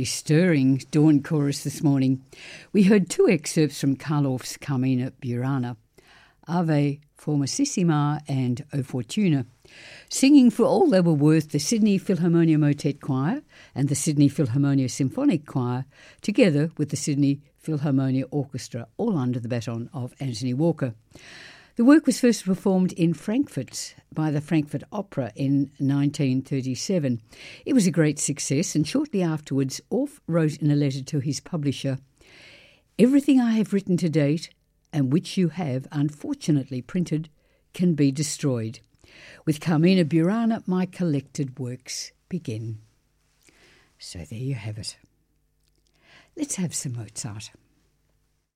very stirring dawn chorus this morning. We heard two excerpts from Karloff's Carmina Burana, Ave Formosissima and O Fortuna, singing for all they were worth the Sydney Philharmonia Motet Choir and the Sydney Philharmonia Symphonic Choir, together with the Sydney Philharmonia Orchestra, all under the baton of Anthony Walker. The work was first performed in Frankfurt by the Frankfurt Opera in 1937. It was a great success, and shortly afterwards Orff wrote in a letter to his publisher, "Everything I have written to date, and which you have unfortunately printed, can be destroyed. With Carmina Burana, my collected works begin." So there you have it. Let's have some Mozart.